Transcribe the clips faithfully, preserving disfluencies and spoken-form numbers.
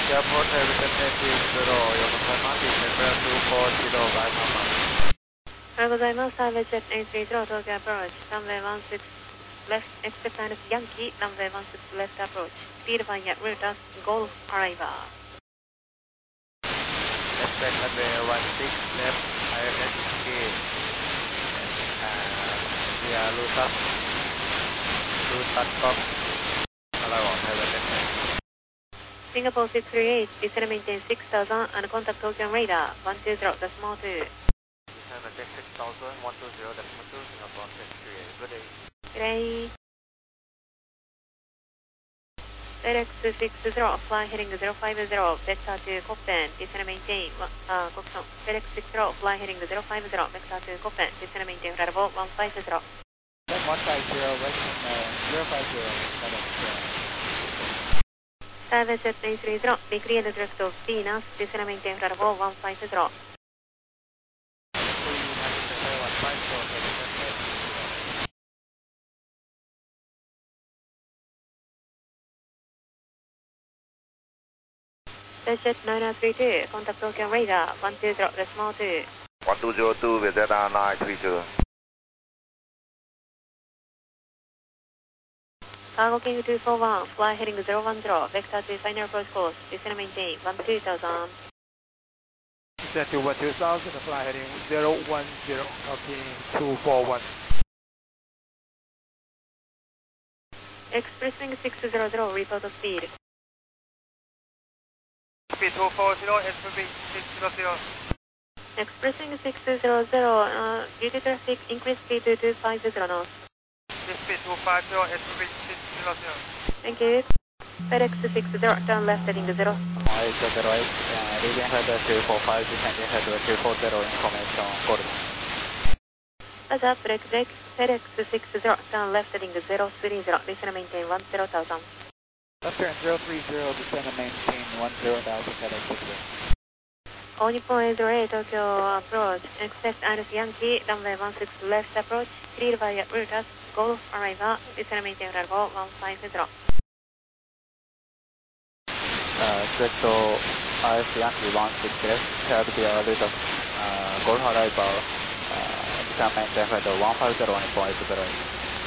Airport Television eight three zero 横浜 December two four zero 外浜。 おはようございます。Service Jet eight three zero Tokyo Approach, runway one six left, expect minus Yankee, runway one six left approach, speed via route as Golf arrival. Expect runway one six left, I S Yankee, uh, via Lotus, Lotus Golf, arrival, Television. Singapore six three eight, descend and maintain six thousand and contact Tokyo radar one two zero decimal two. Descend and maintain six thousand, one two zero decimal two, Singapore six three eight. Good day. Good day. FedEx six zero, fly heading zero five zero, vector to Copen, descend and maintain, uh, correction, FedEx six zero, fly heading zero five zero, vector to Copen, descend and maintain, flight level one five zero. one five zero, west uh, zero five zero, FedEx. Service Jet eight three zero, be clear the drift of Venus, descend and maintain, flight level one five zero. Jet nine nine three two, contact Tokyo radar one two zero decimal two. one two zero two with radar nine three two. Cargo King two four one, fly heading zero one zero, vector to final approach course, descend and maintain one two thousand. Descend to one two thousand, fly heading zero one zero, copy two four one. Expressing six zero zero, report of speed. Speed two four zero, S P B six zero zero. Expressing six zero zero, uh, due to traffic, increase speed to two five zero knots. Speed two five zero, S P B six zero zero. Thank you. FedEx six zero, turn left heading zero. eight zero eight, uh, leading header two four five, descending header two four zero, information forward. As up, break deck, FedEx six zero, turn left heading zero three zero, descend and maintain one zero thousand. Left turn zero three zero, descend and maintain one zero thousand, FedEx six zero. All Nippon eight zero eight, Tokyo approach, expect Iris Yankee, runway one six left approach, clear via route as Golf arrival, descend and maintain flight level one five zero. Uh, Sector I S Yankee one six left, clear via route as uh, Golf arrival, uh, descend and maintain flight level one five zero, Nippon eight zero eight.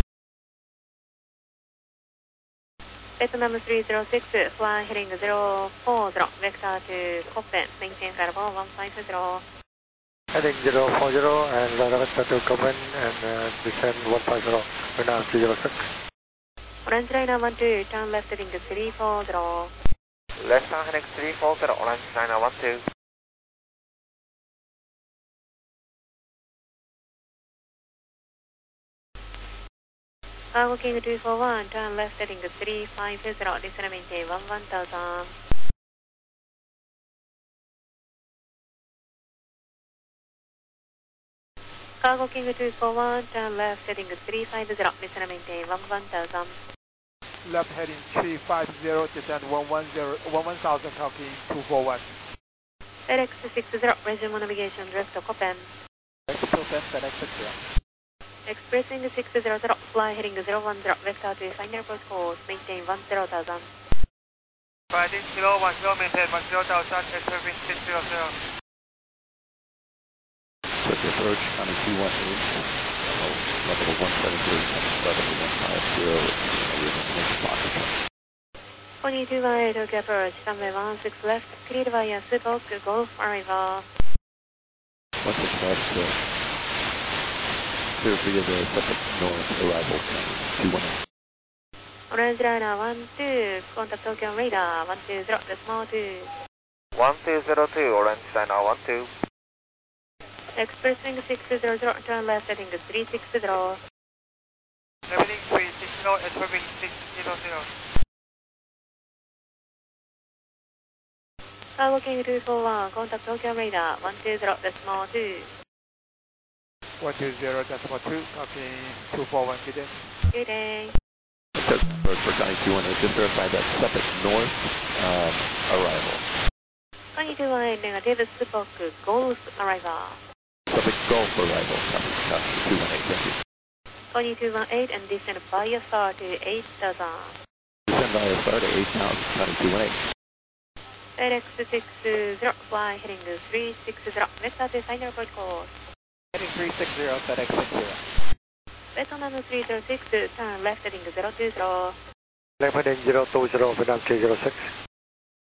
Vietnam three zero six, fly heading zero four zero, vector to Copen, maintain flight level one five zero. Heading zero four zero and uh, vector to Copen and uh, descend one five zero, Vietnam three zero six. Orange Liner one two, turn left heading three four zero. Left turn heading three four zero, Orange Liner one two. Cargo King two four one, turn left heading three five zero, descend and maintain one one thousand. Cargo King two four one, turn left heading three five zero, descend and maintain one one thousand. Left heading three five zero, descend one one zero, one one thousand, copy two four one. FedEx six zero, resume navigation, drift to Copen. Copen, FedEx six zero. Expressing six zero zero, fly heading zero one zero, vector to final approach course, maintain one zero thousand. Fighting zero one zero, maintain one zero thousand, S P B six zero zero. Tokyo approach, County two one eight, level one seven three, level one five zero, information pocket. Pony two one eight, Tokyo approach, runway one six left, cleared via Subok, Golf arrival. one six left, uh, clear via the Suffolk North arrival, County two one eight. Orange Liner one two, contact Tokyo radar one two zero, decimal two. one two zero two, Orange Liner one two. Expressing six zero zero, turn left heading three six zero. Leveling three six zero, S P B six zero zero. Cargo King two four one, contact Tokyo radar one two zero, decimal two. one two zero decimal two, copy two four one, good day. Good day. Tokyo approach for County two one eight, just verify that Suffolk North um, arrival. Pony two one eight, negative, Subok, Golf arrival. Suffolk Gulf arrival, copy, County two one eight, thank you. Pony two one eight and descend via star to eight thousand. Descend via star to eight thousand, County two one eight. エルエックスシックスゼロ fly heading three six zero, vector to final approach course. Heading three six zero, FedEx six zero. Vietnam three zero six, turn left heading zero two zero. Left heading zero two zero, Vietnam three zero six.